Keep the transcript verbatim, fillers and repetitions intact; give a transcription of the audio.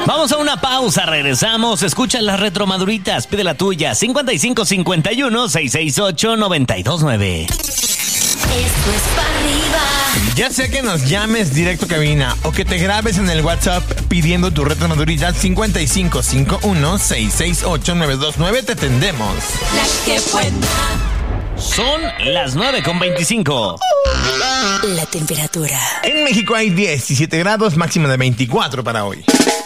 Vamos a una pausa, regresamos. Escucha las retromaduritas, pide la tuya. cincuenta y cinco cincuenta y uno, seiscientos sesenta y ocho, noventa y dos nueve. Esto es para arriba. Ya sea que nos llames directo a cabina o que te grabes en el WhatsApp pidiendo tu retromadurita cincuenta y cinco cincuenta y uno, seiscientos sesenta y ocho, novecientos veintinueve, te tendemos. La que buena. Son las nueve con veinticinco. La temperatura. En México hay diecisiete grados, máxima de veinticuatro para hoy.